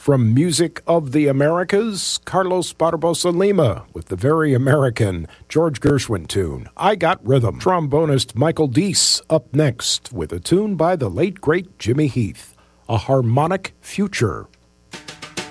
From Music of the Americas, Carlos Barbosa Lima with the very American George Gershwin tune, I Got Rhythm. Trombonist Michael Deese up next with a tune by the late, great Jimmy Heath, A Harmonic Future.